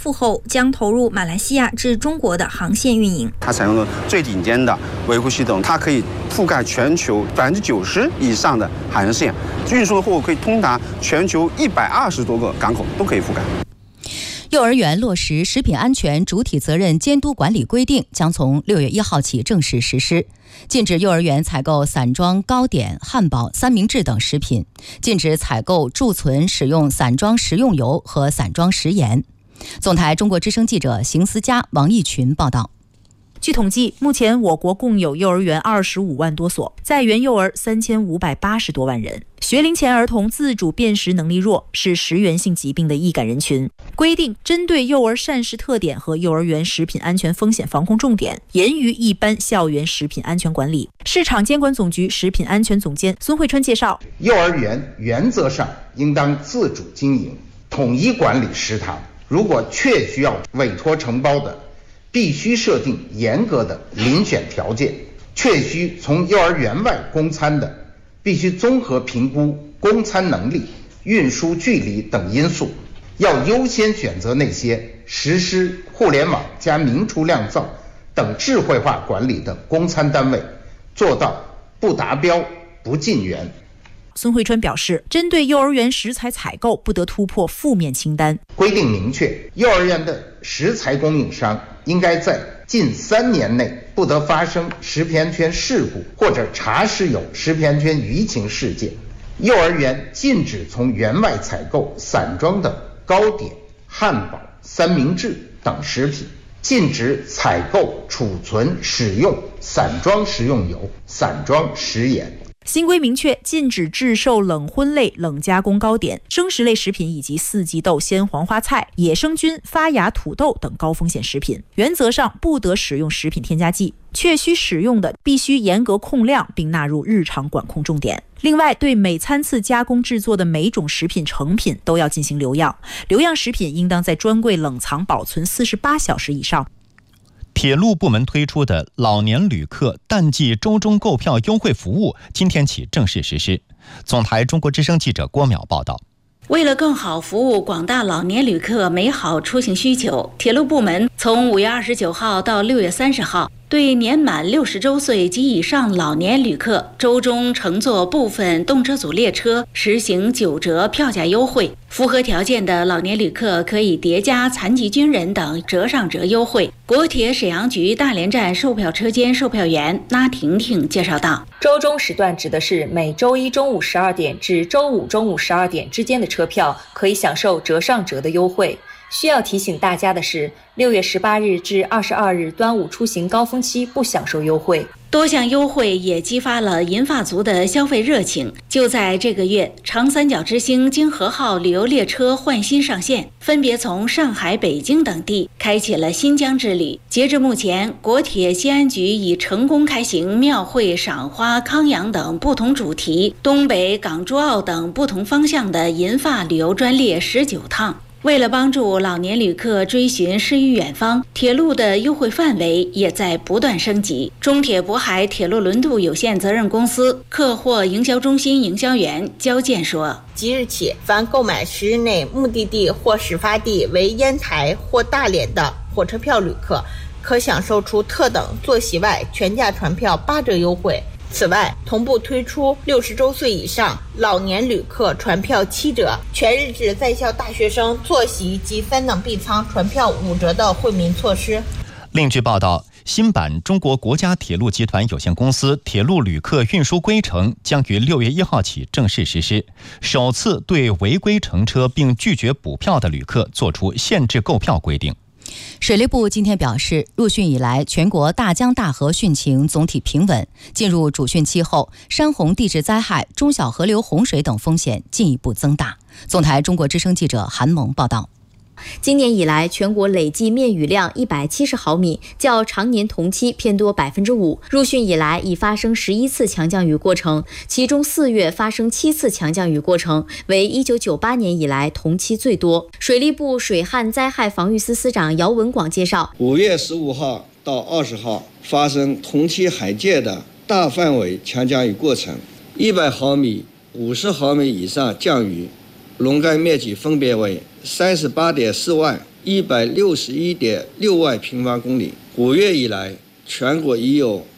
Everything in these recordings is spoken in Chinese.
复后，将投入马来西亚至中国的航线运营。 它采用了最顶尖的维护系统，它可以覆盖全球90%以上的航线，运输的货物可以通达全球120多个港口，都可以覆盖。 幼儿园落实食品安全主体责任监督管理规定将从6月1号起正式实施，禁止幼儿园采购散装糕点、汉堡、三明治等食品，禁止采购贮存使用散装食用油和散装食盐。总台中国之声记者邢思佳、王义群报道。 据统计，目前我国共有幼儿园25万多所，在园幼儿3580多万人。学龄前儿童自主辨识能力弱，是食源性疾病的易感人群。规定针对幼儿膳食特点和幼儿园食品安全风险防控重点，严于一般校园食品安全管理。市场监管总局食品安全总监孙慧春介绍， 幼儿园原则上应当自主经营，统一管理食堂。如果确需要委托承包的，必须设定严格的遴选条件，确需从幼儿园外供餐的，必须综合评估供餐能力、运输距离等因素，要优先选择那些实施互联网加明厨亮灶等智慧化管理的供餐单位，做到不达标不进园。 孙慧春表示，针对幼儿园食材采购不得突破负面清单， 规定明确，幼儿园的食材供应商应该在近3年内不得发生食品安全事故或者查实有食品安全舆情事件。幼儿园禁止从园外采购散装的糕点、汉堡、三明治等食品，禁止采购、储存、使用散装食用油、散装食盐。 新规明确，禁止制售冷荤类、冷加工糕点、生食类食品以及四季豆、鲜黄花菜、野生菌、发芽土豆等高风险食品。原则上不得使用食品添加剂，确需使用的必须严格控量，并纳入日常管控重点。另外，对每餐次加工制作的每种食品成品都要进行留样，留样食品应当在专柜冷藏保存48小时以上。 铁路部门推出的老年旅客淡季周中购票优惠服务今天起正式实施。总台中国之声记者郭淼报道。 为了更好服务广大老年旅客美好出行需求，铁路部门从5月29号到6月30号，对年满60周岁及以上老年旅客周中乘坐部分动车组列车实行9折票价优惠。符合条件的老年旅客可以叠加残疾军人等折上折优惠。国铁沈阳局大连站售票车间售票员拉婷婷介绍道， 周中时段指的是每周一中午12点至周五中午12点之间的车票可以享受折上折的优惠。需要提醒大家的是，6月18日至22日端午出行高峰期不享受优惠。 多项优惠也激发了银发族的消费热情。就在这个月，长三角之星京荷号旅游列车换新上线，分别从上海、北京等地开启了新疆之旅。截至目前，国铁西安局已成功开行庙会、赏花、康阳等不同主题，东北、港珠澳等不同方向的银发旅游专列19趟。为了帮助老年旅客追寻诗与远方，铁路的优惠范围也在不断升级。中铁渤海铁路轮渡有限责任公司客货营销中心营销员焦健说， 即日起，凡购买10日内目的地或始发地为烟台或大连的火车票旅客，可享受出特等坐席外全价船票8折优惠。此外，同步推出60周岁以上老年旅客船票7折，全日制在校大学生坐席及3等 B 舱船票5折的惠民措施。 另据报道，新版中国国家铁路集团有限公司铁路旅客运输规程将于6月1号起正式实施，首次对违规乘车并拒绝补票的旅客作出限制购票规定。 水利部今天表示，入汛以来，全国大江大河汛情总体平稳。进入主汛期后，山洪地质灾害、中小河流洪水等风险进一步增大。总台中国之声记者韩萌报道。 今年以来，全国累计面雨量170毫米，较常年同期偏多5%。入汛以来，已发生11次强降雨过程，其中4月发生7次强降雨过程，为1998年以来同期最多。水利部水旱灾害防御司司长姚文广介绍 ，5月15号到20号发生同期海界的大范围强降雨过程，100毫米、50毫米以上降雨，笼盖面积分别为38.4万、 161.6万平方公里。5月以来，全国已有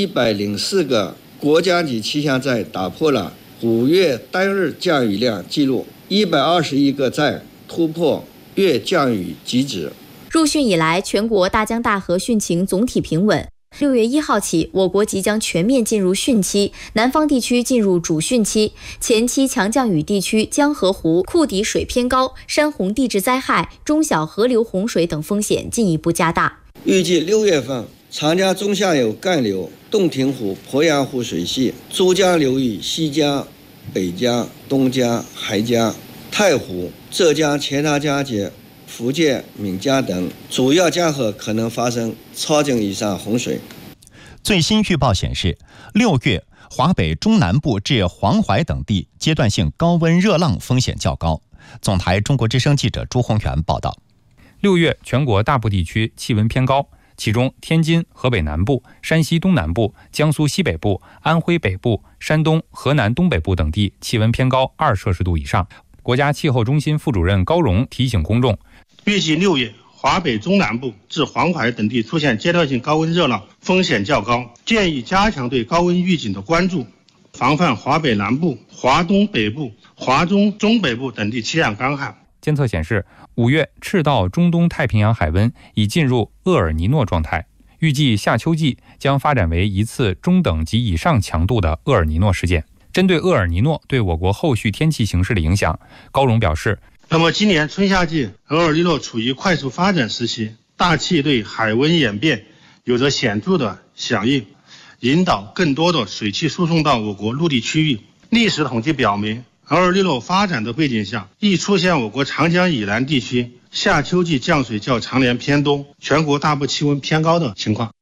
104个国家级气象站打破了5月单日降雨量记录，121个站突破月降雨极值。 入汛以来，全国大江大河汛情总体平稳。6月1号起，我国即将全面进入汛期，南方地区进入主汛期。前期强降雨地区江河湖库底水偏高，山洪地质灾害、中小河流洪水等风险进一步加大。 预计6月份，长江中下游干流、洞庭湖、鄱阳湖水系、珠江流域西江、北江、东江、海江、太湖、浙江钱塘江及福建闽江等主要江河可能发生超警以上洪水。 最新预报显示，6月华北中南部至黄淮等地阶段性高温热浪风险较高。总台中国之声记者朱宏元报道。 6月全国大部地区气温偏高，其中天津、河北南部、山西东南部、江苏西北部、安徽北部、山东、河南东北部等地气温偏高2摄氏度以上。国家气候中心副主任高荣提醒公众， 预计6月华北中南部至黄淮等地出现阶段性高温热浪，风险较高，建议加强对高温预警的关注，防范华北南部、华东北部、华中中北部等地气象干旱。 监测显示，5月赤道中东太平洋海温已进入厄尔尼诺状态，预计夏秋季将发展为一次中等及以上强度的厄尔尼诺事件。针对厄尔尼诺对我国后续天气形势的影响，高荣表示， 那么今年春夏季厄尔尼诺处于快速发展时期，大气对海温演变有着显著的响应，引导更多的水汽输送到我国陆地区域。历史统计表明，厄尔尼诺发展的背景下，易出现我国长江以南地区夏秋季降水较常年偏多，全国大部气温偏高的情况。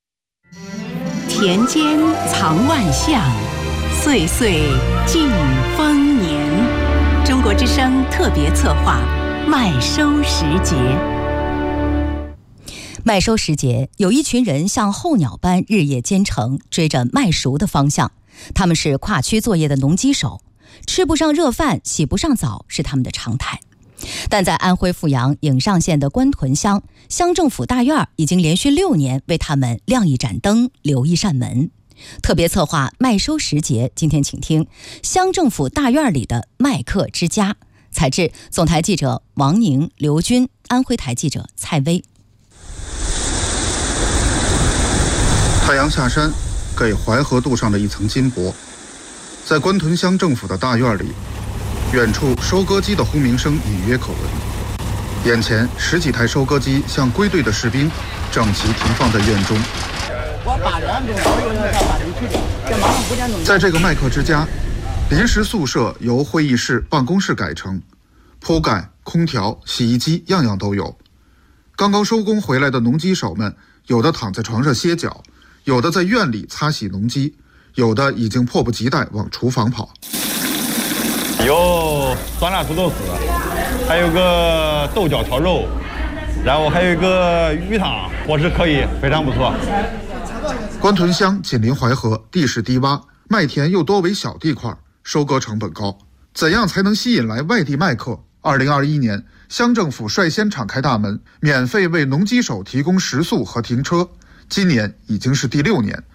田间藏万象，岁岁尽丰年。中国之声特别策划麦收时节。 麦收时节，有一群人像候鸟般日夜兼程，追着麦熟的方向。他们是跨区作业的农机手，吃不上热饭，洗不上澡是他们的常态。但在安徽阜阳颍上县的官屯乡，乡政府大院已经连续6年为他们亮一盏灯，留一扇门。特别策划麦收时节，今天请听乡政府大院里的麦客之家。采制总台记者王宁、刘军，安徽台记者蔡薇。 太阳下山，给淮河镀上了一层金箔。在官屯乡政府的大院里，远处收割机的轰鸣声隐约可闻，眼前10几台收割机像归队的士兵，整齐停放在院中。在这个麦客之家，临时宿舍由会议室、办公室改成，铺盖、空调、洗衣机样样都有。刚刚收工回来的农机手们，有的躺在床上歇脚，有的在院里擦洗农机，有的已经迫不及待往厨房跑。 有酸辣土豆丝，还有个豆角炒肉，然后还有一个鱼汤，伙食可以，非常不错。 官屯乡紧邻淮河，地势低洼，麦田又多为小地块，收割成本高。怎样才能吸引来外地麦客？2021年，乡政府率先敞开大门，免费为农机手提供食宿和停车。今年已经是第6年。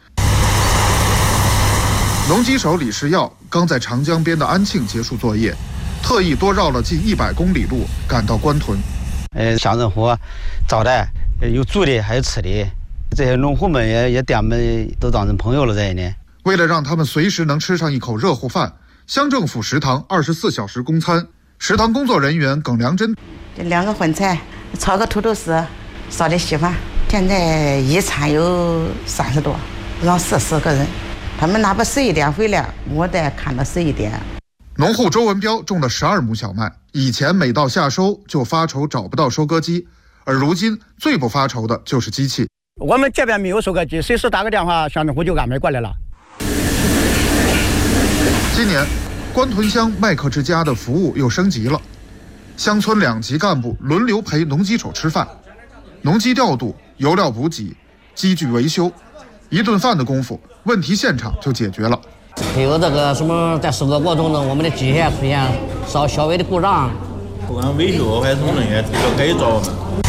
农机手李世耀刚在长江边的安庆结束作业，特意多绕了近100公里路赶到官屯。 乡政府招待，有住的还有吃的，这些农户们也对我们都当成朋友了这一年。 为了让他们随时能吃上一口热乎饭，乡政府食堂24小时供餐。食堂工作人员耿良珍， 这2个荤菜，炒个土豆丝，烧点稀饭。现在一餐有30多，让40个人。他们哪怕11点回来，我得看到11点。 农户周文彪种了12亩小麦，以前每到夏收就发愁找不到收割机，而如今最不发愁的就是机器。 我们这边没有收割机，随时打个电话，乡政府就安排过来了。 今年，官屯乡麦客之家的服务又升级了，乡村2级干部轮流陪农机手吃饭，农机调度、油料补给、机具维修，一顿饭的功夫，问题现场就解决了。 还有这个什么，在收割过程中，我们的机械出现稍微的故障， 不管维修还是什么东西，都要改造嘛。